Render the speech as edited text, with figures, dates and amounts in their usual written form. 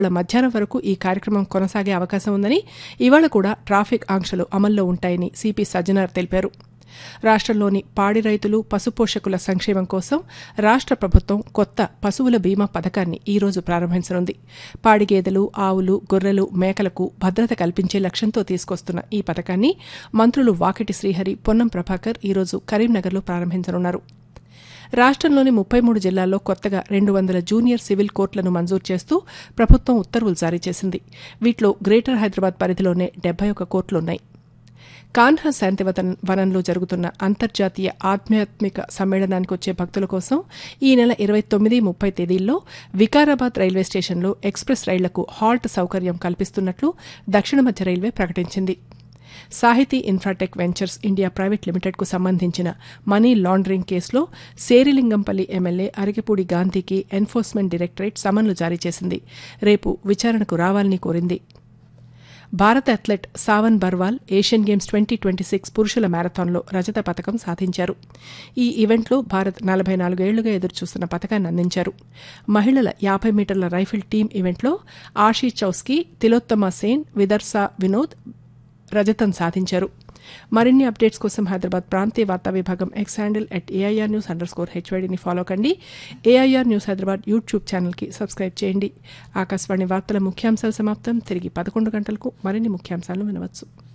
మధ్యాహ్నం వరకు ఈ కార్యక్రమం కొనసాగే అవకాశం ఉందని, ఇవాళ కూడా ట్రాఫిక్ ఆంక్షలు అమల్లో ఉంటాయని సిపి సజ్జనార్ తెలిపారు. రాష్ట్రంలోని పాడి రైతులు, పశుపోషకుల సంక్షేమం కోసం రాష్ట్ర ప్రభుత్వం కొత్త పశువుల బీమా పథకాన్ని ఈరోజు ప్రారంభించనుంది. పాడి గేదెలు, ఆవులు, గొర్రెలు, మేకలకు భద్రత కల్పించే లక్ష్యంతో తీసుకొస్తున్న ఈ పథకాన్ని మంత్రులు వాకిటి శ్రీహరి, పొన్నం ప్రభాకర్ ఈరోజు కరీంనగర్లో ప్రారంభించనున్నారు. రాష్ట్రంలోని 33 జిల్లాల్లో కొత్తగా 200 జూనియర్ సివిల్ కోర్టులను మంజూరు చేస్తూ ప్రభుత్వం ఉత్తర్వులు జారీ చేసింది. వీటిలో గ్రేటర్ హైదరాబాద్ పరిధిలోనే 71 కోర్టులున్నాయి. కాన్హా శాంతివనంలో జరుగుతున్న అంతర్జాతీయ ఆధ్యాత్మిక సమ్మేళనానికి వచ్చే భక్తుల కోసం ఈ నెల 29, 30 తేదీల్లో వికారాబాద్ రైల్వే స్టేషన్లో ఎక్స్ప్రెస్ రైళ్లకు హాల్ట్ సౌకర్యం కల్పిస్తున్నట్లు దక్షిణ మధ్య రైల్వే ప్రకటించింది. సాహితీ ఇన్ఫ్రాటెక్ వెంచర్స్ ఇండియా ప్రైవేట్ లిమిటెడ్కు సంబంధించిన మనీ లాండరింగ్ కేసులో శేరిలింగంపల్లి ఎమ్మెల్యే అరికెపూడి గాంధీకి ఎన్ఫోర్స్మెంట్ డైరెక్టరేట్ సమన్లు జారీ చేసింది. రేపు విచారణకు రావాలని కోరింది. భారత athlete Saavn Barwal Asian games 2026 పురుషుల మ్యారథాన్లో రజత పథకం సాధించారు. ఈ ఈవెంట్లో భారత్ 44 ఏళ్లుగా ఎదురుచూస్తున్న పథకాన్ని అందించారు. మహిళల 50 మీటర్ల రైఫిల్ టీం ఈవెంట్లో ఆషీ చౌస్కీ, తిలోత్తమ సేన్, విదర్సా వినోద్ రజతం సాధించారు. మరిన్ని అప్డేట్స్ కోసం హైదరాబాద్ ప్రాంతీయ వార్తా విభాగం ఎక్స్ హ్యాండిల్ @AIRnews_HYDని ఫాలో కండి. AIR న్యూస్ హైదరాబాద్ యూట్యూబ్ ఛానల్కి సబ్స్క్రైబ్ చేయండి. ఆకాశవాణి వార్తల ముఖ్యాంశాలు సమాప్తం. తిరిగి 11 గంటలకు మరిన్ని ముఖ్యాంశాలను వినవచ్చు.